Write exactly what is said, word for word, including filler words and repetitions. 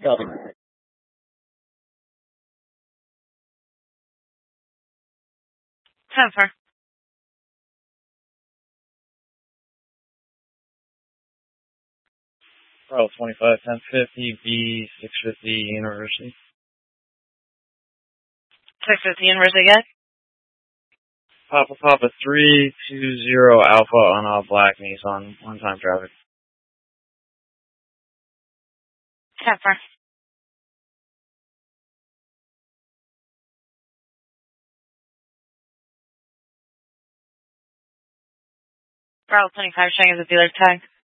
Copy. ten four. Bravo twenty-five, ten fifty, B six fifty, University. six fifty University again? Papa Papa three two zero Alpha on a black Nissan, one-time traffic. ten four. Bravo twenty-five showing as a dealer tag.